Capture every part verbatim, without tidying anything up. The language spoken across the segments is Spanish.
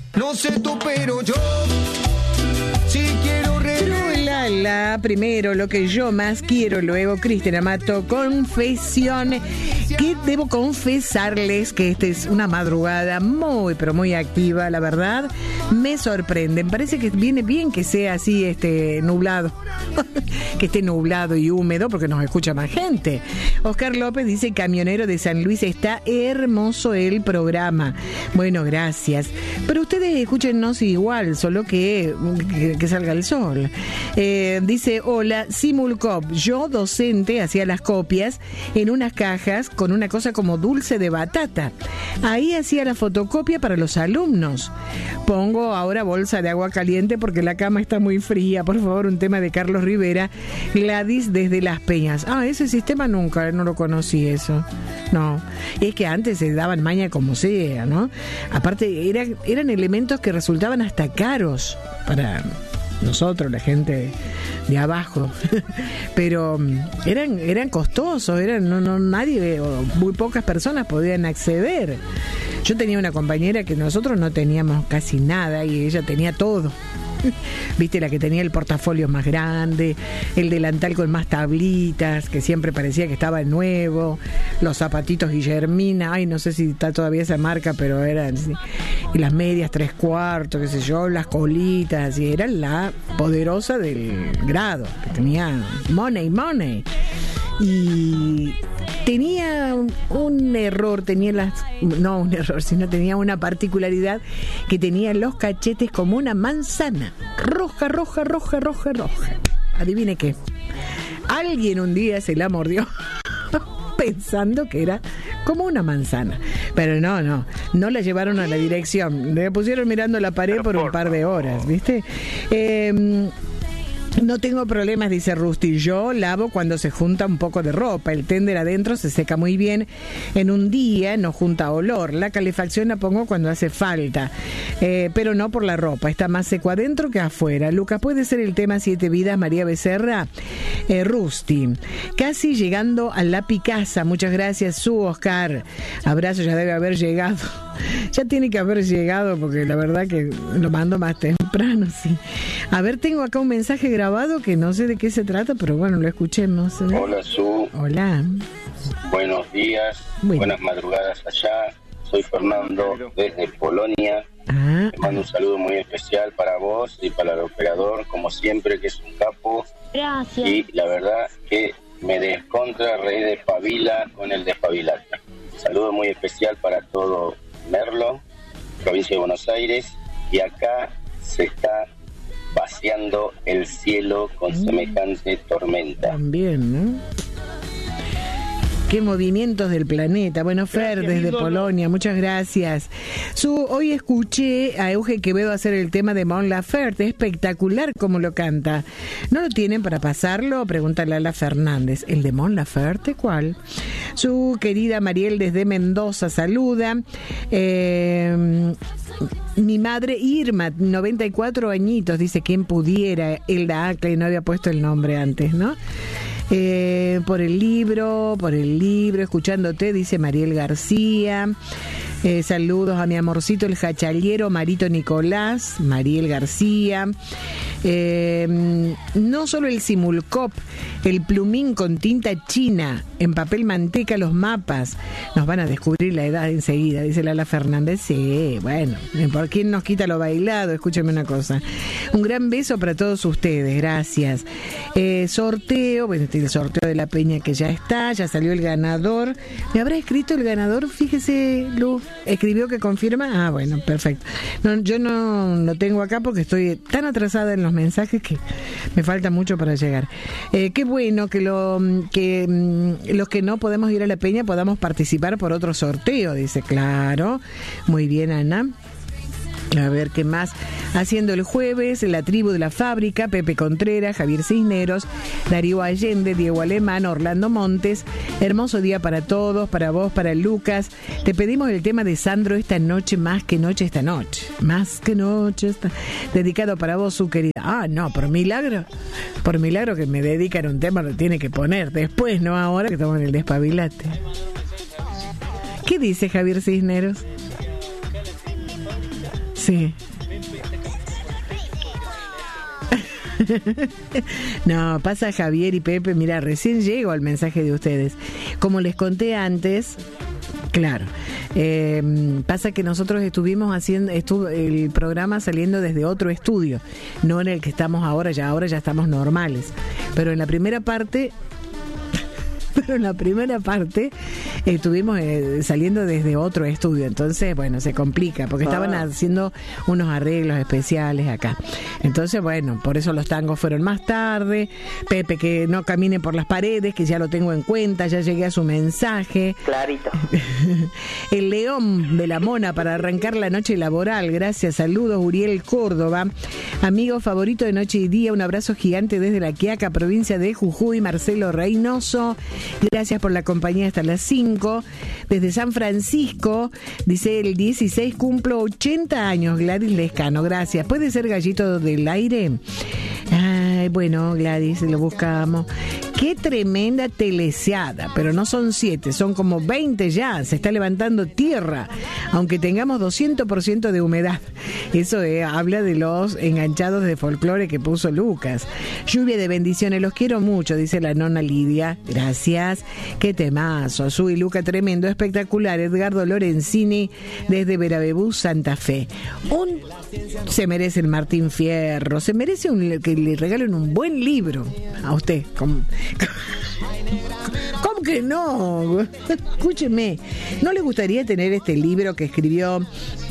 No sé tú, pero yo si quiero la, la, primero lo que yo más quiero, luego Cristian Amato, confesión. Que debo confesarles que esta es una madrugada muy, pero muy activa, la verdad. Me sorprenden. Parece que viene bien que sea así, este, nublado. Que esté nublado y húmedo, porque nos escucha más gente. Oscar López dice: camionero de San Luis, está hermoso el programa. Bueno, gracias. Pero ustedes escúchenos igual, solo que, que, que salga el sol. Eh, dice: hola, Simulcop. Yo, docente, hacía las copias en unas cajas con una cosa como dulce de batata. Ahí hacía la fotocopia para los alumnos. Pongo ahora bolsa de agua caliente porque la cama está muy fría. Por favor, un tema de Carlos Rivera. Gladys desde Las Peñas. Ah, ese sistema nunca, no lo conocí eso. No, es que antes se daban maña como sea, ¿no? Aparte, era, eran elementos que resultaban hasta caros para nosotros, la gente de abajo. Pero eran eran costosos, eran no no nadie o muy pocas personas podían acceder. Yo tenía una compañera que nosotros no teníamos casi nada y ella tenía todo. Viste, la que tenía el portafolio más grande, el delantal con más tablitas, que siempre parecía que estaba nuevo, los zapatitos Guillermina, ay, no sé si está todavía esa marca, pero eran, sí, y las medias tres cuartos, qué sé yo, las colitas, y era la poderosa del grado, que tenía money, money. Y tenía un error, tenía las, no un error, sino tenía una particularidad, que tenía los cachetes como una manzana, roja, roja, roja, roja, roja. Adivine qué, alguien un día se la mordió pensando que era como una manzana, pero no, no, no la llevaron a la dirección, le pusieron mirando la pared por un par de horas, ¿viste? Eh... No tengo problemas, dice Rusty. Yo lavo cuando se junta un poco de ropa. El tender adentro se seca muy bien en un día, no junta olor. La calefacción la pongo cuando hace falta, eh, pero no por la ropa. Está más seco adentro que afuera. Lucas, ¿puede ser el tema Siete Vidas, María Becerra? Eh, Rusty, casi llegando a la Picasa. Muchas gracias, su Oscar. Abrazo, ya debe haber llegado. Ya tiene que haber llegado porque la verdad que lo mando más temprano, sí. A ver, tengo acá un mensaje grabado que no sé de qué se trata, pero bueno, lo escuchemos, ¿eh? Hola, Su. Hola. Buenos días, bueno. Buenas madrugadas allá. Soy Fernando desde Polonia. Ah, Te mando un saludo muy especial para vos y para el operador, como siempre, que es un capo. Gracias. Y la verdad que me descontra rey de Pavila con el despabilate. Saludo muy especial para todo Merlo, provincia de Buenos Aires, y acá se está vaciando el cielo con mm. semejante tormenta. También, ¿no? Qué movimientos del planeta. Bueno, Fer, gracias, desde Polonia, muchas gracias. Su, hoy escuché a Euge Quevedo hacer el tema de Mon Laferte, espectacular como lo canta. ¿No lo tienen para pasarlo? Pregúntale a la Fernández. ¿El de Mon Laferte? ¿Cuál? Su querida Mariel desde Mendoza saluda. Eh... Mi madre Irma, noventa y cuatro añitos, dice: quien pudiera, Elda Acla, y no había puesto el nombre antes, ¿no? Eh, por el libro, por el libro, escuchándote, dice Mariel García. Eh, saludos a mi amorcito el jachallero Marito Nicolás, Mariel García. Eh, no solo el Simulcop, el plumín con tinta china, en papel manteca, los mapas. Nos van a descubrir la edad enseguida, dice Lala Fernández. Sí, bueno, ¿por quién nos quita lo bailado? Escúchame una cosa. Un gran beso para todos ustedes, gracias. Eh, sorteo, bueno, este el sorteo de la peña que ya está, ya salió el ganador. ¿Me habrá escrito el ganador? Fíjese, Lu. ¿Escribió que confirma? Ah, bueno, perfecto. No, yo no lo tengo acá porque estoy tan atrasada en los mensajes que me falta mucho para llegar. Eh, qué bueno que, lo, que mm, los que no podemos ir a la peña podamos participar por otro sorteo, dice. Claro. Muy bien, Ana. A ver, ¿qué más? Haciendo el jueves, la tribu de la fábrica, Pepe Contreras, Javier Cisneros, Darío Allende, Diego Alemán, Orlando Montes. Hermoso día para todos, para vos, para Lucas. Te pedimos el tema de Sandro, Esta noche, más que noche, esta noche. Más que noche, esta... dedicado para vos, su querida. Ah, no, por milagro. Por milagro que me dedican un tema, lo tiene que poner después, no ahora que estamos en el despabilate. ¿Qué dice Javier Cisneros? Sí. No, pasa Javier y Pepe, mira, recién llego al mensaje de ustedes. Como les conté antes, claro, eh, pasa que nosotros estuvimos haciendo estuvo el programa saliendo desde otro estudio, no en el que estamos ahora, ya ahora ya estamos normales, pero en la primera parte pero en la primera parte estuvimos eh, saliendo desde otro estudio, entonces bueno, se complica porque estaban ah. haciendo unos arreglos especiales acá, entonces bueno, por eso los tangos fueron más tarde. Pepe, que no camine por las paredes, que ya lo tengo en cuenta, ya llegué a su mensaje clarito. El león de la mona para arrancar la noche laboral, gracias, saludos. Uriel Córdoba, amigo favorito de Noche y Día, un abrazo gigante desde La Quiaca, provincia de Jujuy. Marcelo Reynoso, gracias por la compañía hasta las cinco. Desde San Francisco, dice, el dieciséis cumplo ochenta años, Gladys Lescano, gracias. ¿Puede ser Gallito del Aire? Ay, bueno, Gladys, lo buscamos. Qué tremenda teleseada, pero no son siete, son como veinte ya, se está levantando tierra, aunque tengamos doscientos por ciento de humedad. Eso eh, habla de los enganchados de folclore que puso Lucas. Lluvia de bendiciones, los quiero mucho, dice la nona Lidia. Gracias. Qué temazo. Su y Luca, tremendo, espectacular. Edgardo Lorenzini, desde Verabebú, Santa Fe. Un se merece el Martín Fierro, se merece un, que le regalen un buen libro a usted. ¿Cómo, ¿Cómo que no? Escúcheme, ¿no le gustaría tener este libro que escribió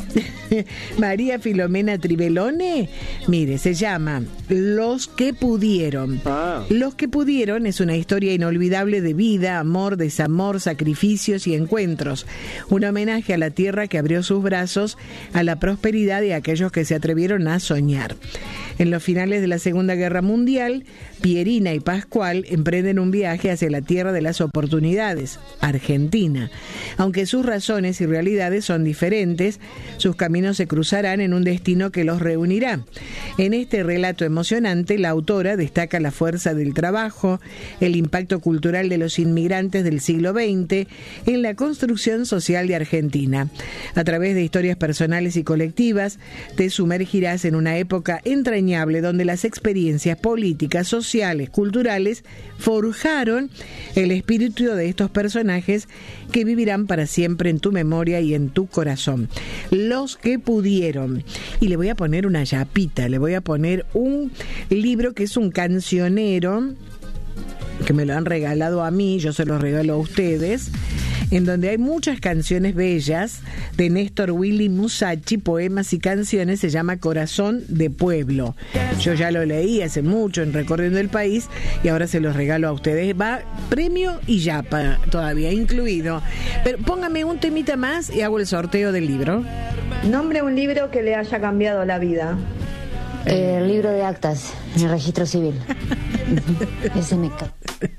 María Filomena Tribelone? Mire, se llama Los que pudieron. Ah. Los que pudieron es una historia inolvidable de vida, amor, desamor, sacrificios y encuentros. Un homenaje a la tierra que abrió sus brazos a la prosperidad de aquellos que se atrevieron a soñar. En los finales de la Segunda Guerra Mundial, Pierina y Pascual emprenden un viaje hacia la tierra de las oportunidades, Argentina. Aunque sus razones y realidades son diferentes, sus caminos se cruzarán en un destino que los reunirá. En este relato emocionante, la autora destaca la fuerza del trabajo, el impacto cultural de los inmigrantes del siglo veinte en la construcción social de Argentina. A través de historias personales y colectivas, te sumergirás en una época entrañable donde las experiencias políticas, sociales, culturales forjaron el espíritu de estos personajes que vivirán para siempre en tu memoria y en tu corazón. Los que pudieron. Y le voy a poner una yapita, le voy a poner un libro que es un cancionero, que me lo han regalado a mí, yo se lo regalo a ustedes, en donde hay muchas canciones bellas de Néstor Willy Musachi, poemas y canciones. Se llama Corazón de Pueblo. Yo ya lo leí hace mucho en Recorriendo el País y ahora se los regalo a ustedes. Va premio y yapa todavía incluido. Pero póngame un temita más y hago el sorteo del libro. Nombre un libro que le haya cambiado la vida. Eh, el libro de actas en el registro civil. Ese me ca-